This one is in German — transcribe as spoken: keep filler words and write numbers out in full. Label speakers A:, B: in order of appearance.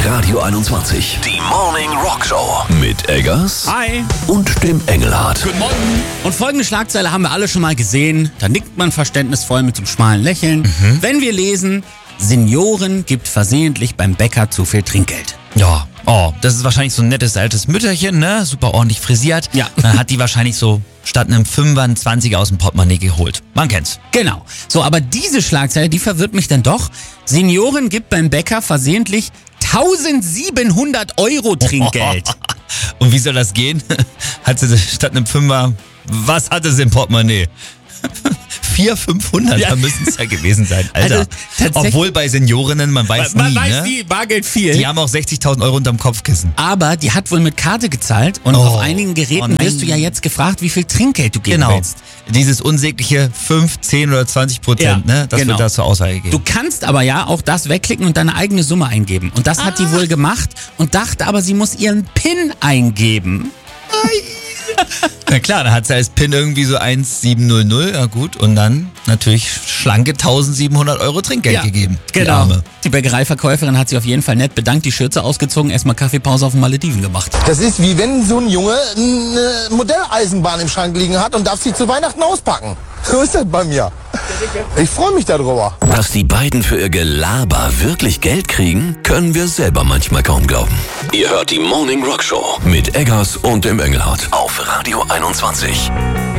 A: Radio einundzwanzig. Die Morning Rock Show mit Eggers.
B: Hi.
A: Und dem Engelhardt.
B: Guten Morgen. Und folgende Schlagzeile haben wir alle schon mal gesehen. Da nickt man verständnisvoll mit dem schmalen Lächeln. Mhm. Wenn wir lesen, Senioren gibt versehentlich beim Bäcker zu viel Trinkgeld.
C: Ja, oh, das ist wahrscheinlich so ein nettes altes Mütterchen, ne? Super ordentlich frisiert.
B: Ja.
C: Dann hat die wahrscheinlich so statt einem Fünfer einen Zwanziger aus dem Portemonnaie geholt. Man kennt's.
B: Genau. So, aber diese Schlagzeile, die verwirrt mich dann doch. Senioren gibt beim Bäcker versehentlich eintausendsiebenhundert Euro Trinkgeld.
C: Und wie soll das gehen? Hat sie statt einem Fünfer, was hatte sie im Portemonnaie? vierhundert, fünfhundert, ja. Da müssen es ja gewesen sein, Alter. Also, obwohl bei Seniorinnen, man weiß
B: man
C: nie,
B: Man weiß
C: ne?
B: nie, Bargeld viel.
C: Die haben auch sechzigtausend Euro unterm Kopfkissen.
B: Aber die hat wohl mit Karte gezahlt und
C: Oh.
B: auf einigen Geräten
C: Oh
B: wirst du ja jetzt gefragt, wie viel Trinkgeld du geben
C: Genau.
B: willst.
C: Dieses unsägliche fünf, zehn oder zwanzig Prozent,
B: Ja,
C: ne? Das
B: genau.
C: wird da zur Aussage gegeben.
B: Du kannst aber ja auch das wegklicken und deine eigene Summe eingeben. Und das hat die wohl gemacht und dachte aber, sie muss ihren PIN eingeben.
C: Na klar, dann hat sie als PIN irgendwie so eins sieben null null, ja gut, und dann natürlich schlanke eintausendsiebenhundert Euro Trinkgeld
B: Ja,
C: gegeben. Die
B: Genau.
C: Arme.
B: Die Bäckereiverkäuferin hat sich auf jeden Fall nett bedankt, die Schürze ausgezogen, erstmal Kaffeepause auf den Malediven gemacht.
D: Das ist wie wenn so ein Junge eine Modelleisenbahn im Schrank liegen hat und darf sie zu Weihnachten auspacken. So ist das bei mir. Ich freue mich darüber.
A: Dass die beiden für ihr Gelaber wirklich Geld kriegen, können wir selber manchmal kaum glauben. Ihr hört die Morning Rock Show mit Eggers und dem Engelhardt auf Radio einundzwanzig.